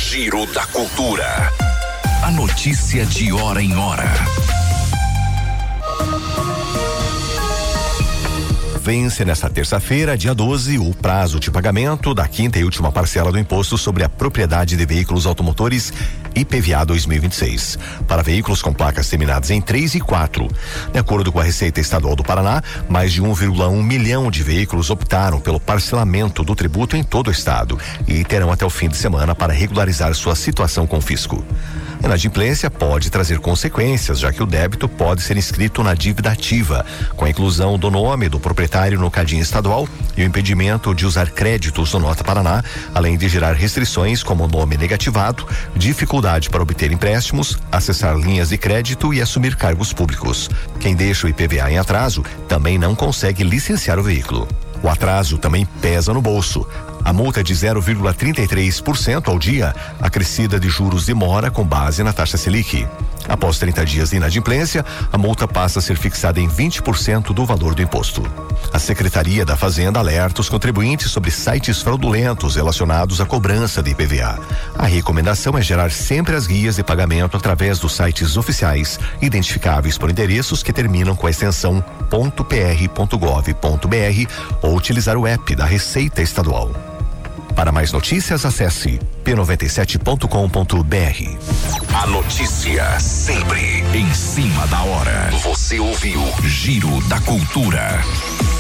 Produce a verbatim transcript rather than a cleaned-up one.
Giro da Cultura. A notícia de hora em hora. Vence nesta terça-feira, dia doze, o prazo de pagamento da quinta e última parcela do Imposto sobre a Propriedade de Veículos Automotores I P V A dois mil e vinte e seis, para veículos com placas terminadas em três e quatro. De acordo com a Receita Estadual do Paraná, mais de um vírgula um milhão de veículos optaram pelo parcelamento do tributo em todo o estado e terão até o fim de semana para regularizar sua situação com o fisco. A inadimplência pode trazer consequências, já que o débito pode ser inscrito na dívida ativa, com a inclusão do nome do proprietário no cadinho estadual e o impedimento de usar créditos do Nota Paraná, além de gerar restrições como nome negativado, dificuldade para obter empréstimos, acessar linhas de crédito e assumir cargos públicos. Quem deixa o I P V A em atraso também não consegue licenciar o veículo. O atraso também pesa no bolso. A multa é de zero vírgula trinta e três por cento ao dia, acrescida de juros de mora com base na taxa Selic. Após trinta dias de inadimplência, a multa passa a ser fixada em vinte por cento do valor do imposto. A Secretaria da Fazenda alerta os contribuintes sobre sites fraudulentos relacionados à cobrança de I P V A. A recomendação é gerar sempre as guias de pagamento através dos sites oficiais, identificáveis por endereços que terminam com a extensão .pr ponto gov ponto br ou utilizar o app da Receita Estadual. Para mais notícias, acesse p noventa e sete ponto com ponto br. A notícia sempre em cima da hora. Você ouviu Giro da Cultura.